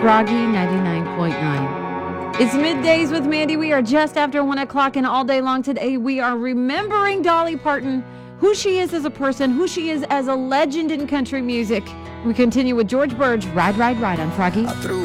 Froggy 99.9. It's Middays with Mandy. We are just after 1 o'clock, and all day long today we are remembering Dolly Parton, who she is as a person, who she is as a legend in country music. We continue with George Bird's Ride, Ride, Ride on Froggy.